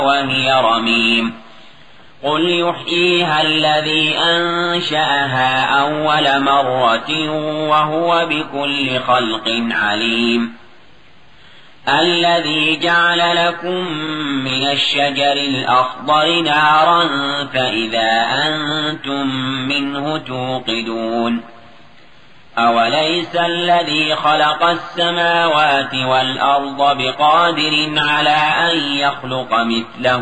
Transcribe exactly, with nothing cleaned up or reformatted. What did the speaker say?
وهي رميم قل يحييها الذي أنشأها أول مرة وهو بكل خلق عليم الذي جعل لكم من الشجر الأخضر نارا فإذا أنتم منه توقدون أوليس الذي خلق السماوات والأرض بقادر على أن يخلق مثله